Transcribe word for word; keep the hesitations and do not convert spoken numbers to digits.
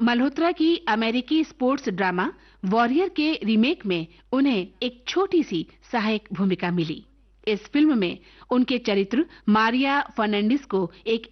मल्होत्रा की अमेरिकी sports drama warrior के रीमेक में उन्हें एक छोटी सी सहायक भूमिका मिली। इस फिल्म में उनके चरित्र मारिया फर्नांडीज को एक